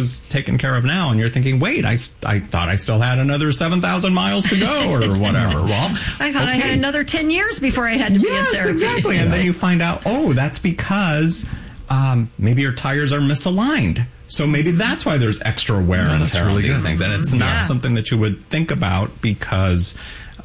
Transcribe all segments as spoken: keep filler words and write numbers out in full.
is taken care of now, and you're thinking, wait, I, I thought I still had another seven thousand miles to go or whatever. Well, I thought okay. I had another ten years before I had to yes, be in therapy. Exactly. And then you find out, oh, that's because um, maybe your tires are misaligned. So maybe that's why there's extra wear yeah, and tear really on these good. things. And it's not yeah. something that you would think about because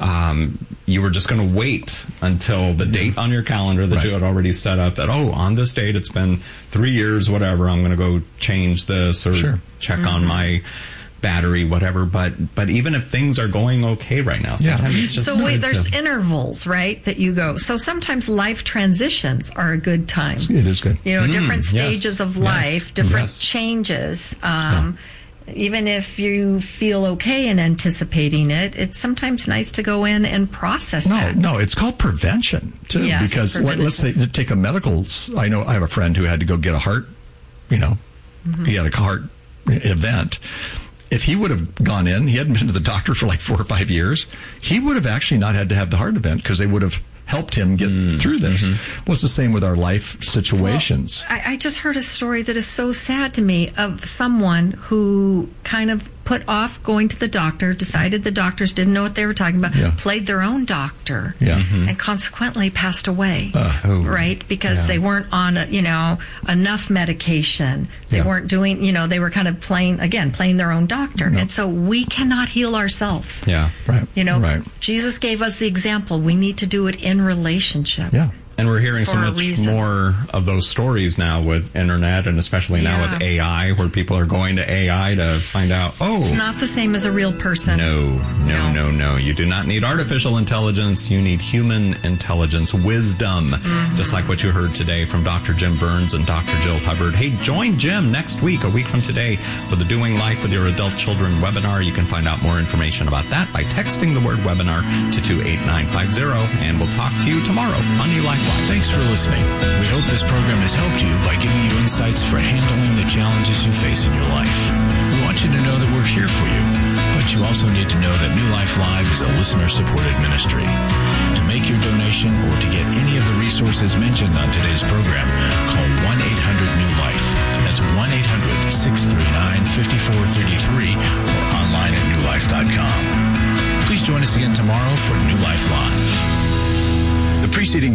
um, you were just going to wait until the date on your calendar that right. you had already set up that, oh, on this date, it's been three years, whatever, I'm going to go change this or sure. check mm-hmm. on my battery, whatever. But but even if things are going okay right now, sometimes yeah. it's just so wait, hard there's to... intervals, right, that you go. So sometimes life transitions are a good time. It is good. You know, Mm, different yes. stages of Yes. life, different Yes. changes. Um, yeah. Even if you feel okay in anticipating it, it's sometimes nice to go in and process No, that. no, it's called prevention, too. Yes, because let, let's say, take a medical, I know I have a friend who had to go get a heart, you know, mm-hmm. he had a heart event. If he would have gone in, he hadn't been to the doctor for like four or five years, he would have actually not had to have the heart event because they would have helped him get mm, through this. Mm-hmm. Well, it's the same with our life situations. Well, I, I just heard a story that is so sad to me of someone who kind of put off going to the doctor, decided the doctors didn't know what they were talking about, yeah. played their own doctor, yeah. mm-hmm. and consequently passed away, uh, oh, right? Because yeah. they weren't on, you know, enough medication. They yeah. weren't doing, you know, they were kind of playing, again, playing their own doctor. No. And so we cannot heal ourselves. Yeah, right. You know, right. Jesus gave us the example. We need to do it in relationship. Yeah. And we're hearing so much more of those stories now with internet and especially yeah. now with A I, where people are going to A I to find out, oh. It's not the same as a real person. No, no, no, no. no. You do not need artificial intelligence. You need human intelligence, wisdom, mm-hmm. just like what you heard today from Doctor Jim Burns and Doctor Jill Hubbard. Hey, join Jim next week, a week from today, for the Doing Life with Your Adult Children webinar. You can find out more information about that by texting the word webinar to two eight nine five zero, and we'll talk to you tomorrow on New Life Live. Thanks for listening. We hope this program has helped you by giving you insights for handling the challenges you face in your life. We want you to know that we're here for you, but you also need to know that New Life Live is a listener-supported ministry. To make your donation or to get any of the resources mentioned on today's program, call one eight hundred new life. That's one eight hundred six three nine five four three three or online at new life dot com. Please join us again tomorrow for New Life Live. The preceding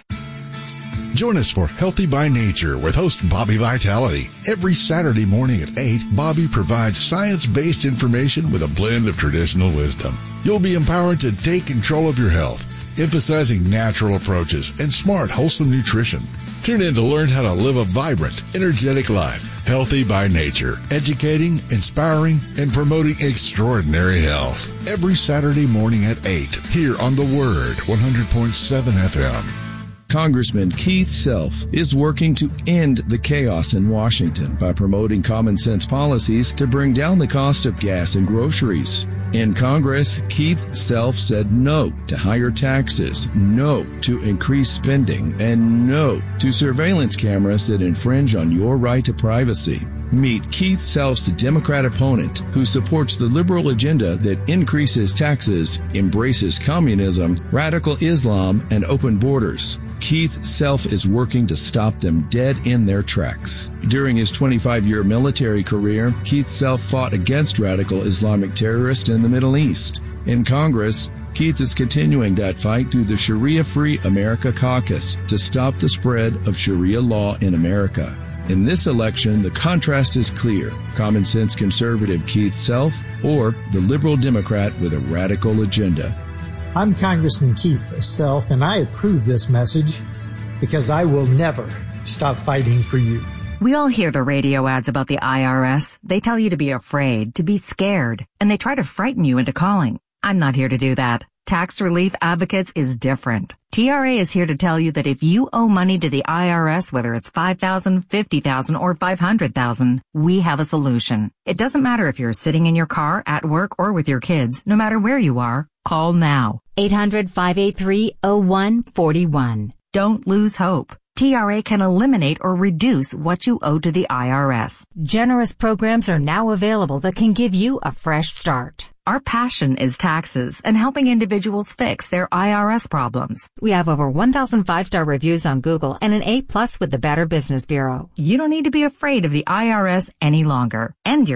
Join us for Healthy by Nature with host Bobby Vitality. Every Saturday morning at eight, Bobby provides science-based information with a blend of traditional wisdom. You'll be empowered to take control of your health, emphasizing natural approaches and smart, wholesome nutrition. Tune in to learn how to live a vibrant, energetic life. Healthy by Nature, educating, inspiring, and promoting extraordinary health. Every Saturday morning at eight, here on The Word, one hundred point seven F M. Congressman Keith Self is working to end the chaos in Washington by promoting common sense policies to bring down the cost of gas and groceries. In Congress, Keith Self said no to higher taxes, no to increased spending, and no to surveillance cameras that infringe on your right to privacy. Meet Keith Self's Democrat opponent, who supports the liberal agenda that increases taxes, embraces communism, radical Islam, and open borders. Keith Self is working to stop them dead in their tracks. During his twenty-five-year military career, Keith Self fought against radical Islamic terrorists in the Middle East. In Congress, Keith is continuing that fight through the Sharia-Free America Caucus to stop the spread of Sharia law in America. In this election, the contrast is clear. Common sense conservative Keith Self or the liberal Democrat with a radical agenda. I'm Congressman Keith Self, and I approve this message because I will never stop fighting for you. We all hear the radio ads about the I R S. They tell you to be afraid, to be scared, and they try to frighten you into calling. I'm not here to do that. Tax Relief Advocates is different. T R A is here to tell you that if you owe money to the I R S, whether it's five thousand dollars, fifty thousand dollars, or five hundred thousand dollars, we have a solution. It doesn't matter if you're sitting in your car, at work, or with your kids. No matter where you are, call now. eight hundred, five eight three, oh one four one. Don't lose hope. T R A can eliminate or reduce what you owe to the I R S. Generous programs are now available that can give you a fresh start. Our passion is taxes and helping individuals fix their I R S problems. We have over one thousand five-star reviews on Google and an A plus with the Better Business Bureau. You don't need to be afraid of the I R S any longer. And your